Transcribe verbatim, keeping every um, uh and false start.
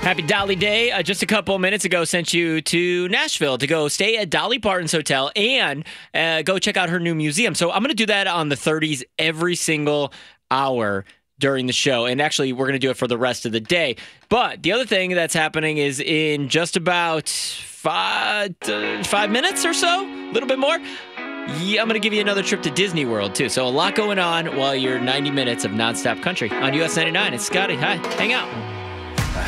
Happy Dolly Day. Uh, just a couple minutes ago, sent you to Nashville to go stay at Dolly Parton's hotel and uh, go check out her new museum. So I'm going to do that on the thirties every single hour during the show. And actually, we're going to do it for the rest of the day. But the other thing that's happening is in just about five, uh, five minutes or so, a little bit more, yeah, I'm going to give you another trip to Disney World, too. So a lot going on while you're ninety minutes of nonstop country on U S ninety-nine. It's Scotty. Hi. Hang out.